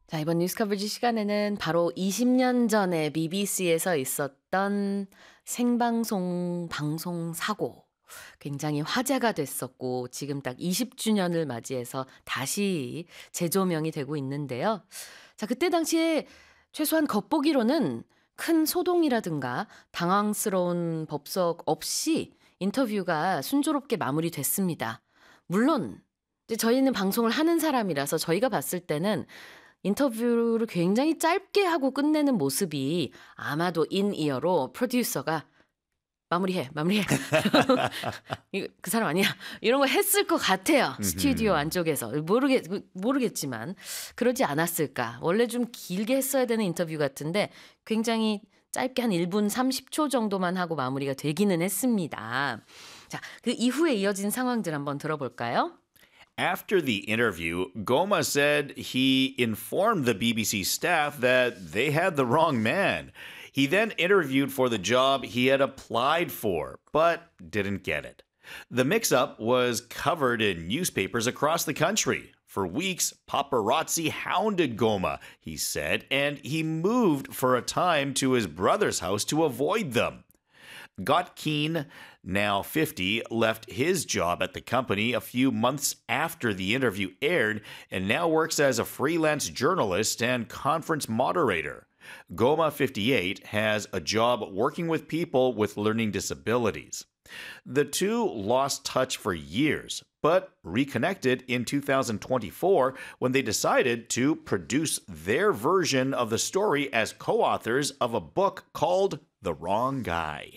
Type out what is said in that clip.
자, 이번 뉴스 커버지 시간에는 바로 20년 전에 BBC에서 있었던 생방송 방송 사고. 굉장히 화제가 됐었고, 지금 딱 20주년을 맞이해서 다시 재조명이 되고 있는데요. 자, 그때 당시에 최소한 겉보기로는 큰 소동이라든가 당황스러운 법석 없이 인터뷰가 순조롭게 마무리됐습니다. 물론, 이제 저희는 방송을 하는 사람이라서 저희가 봤을 때는 인터뷰를 굉장히 짧게 하고 끝내는 모습이 아마도 인이어로 프로듀서가 "마무리해, 마무리해." 이거 "그 사람 아니야." 이런 거 했을 것 같아요. 스튜디오 Mhm. 안쪽에서. 모르겠지만 그러지 않았을까. 원래 좀 길게 했어야 되는 인터뷰 같은데 굉장히 짧게 한 1분 30초 정도만 하고 마무리가 되기는 했습니다. 자, 그 이후에 이어진 상황들 한번 들어볼까요? After the interview, Goma said he informed the BBC staff that they had the wrong man. He then interviewed for the job he had applied for, but didn't get it. The mix up was covered in newspapers across the country. For weeks, paparazzi hounded Goma, he said, and he moved for a time to his brother's house to avoid them. Gotkeen, now 50, left his job at the company a few months after the interview aired and now works as a freelance journalist and conference moderator. Goma, 58, has a job working with people with learning disabilities. The two lost touch for years, but reconnected in 2024 when they decided to produce their version of the story as co authors of a book called The Wrong Guy.